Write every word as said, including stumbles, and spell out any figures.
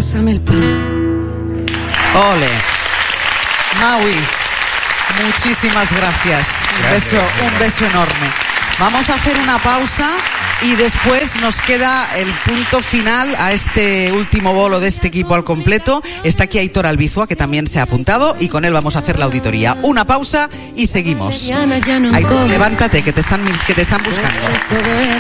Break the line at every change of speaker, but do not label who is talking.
pásame el pan.
Ole. Maui, muchísimas gracias. Un
Gracias.
beso, un beso enorme. Vamos a hacer una pausa y después nos queda el punto final a este último bolo de este equipo al completo. Está aquí Aitor Albizua, que también se ha apuntado, y con él vamos a hacer la auditoría. Una pausa y seguimos. Aitor, levántate, que te están, que te están buscando.